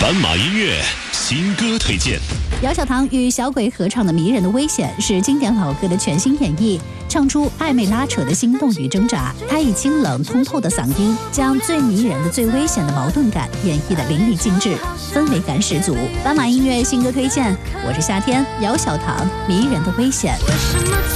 斑马音乐新歌推荐。 姚小棠与小鬼合唱的《迷人的危险》是经典老歌的全新演绎，唱出暧昧拉扯的心动与挣扎。他以清冷通透的嗓音，将最迷人的、最危险的矛盾感演绎得淋漓尽致，氛围感十足。斑马音乐新歌推荐，我是夏天，姚小棠，《迷人的危险》。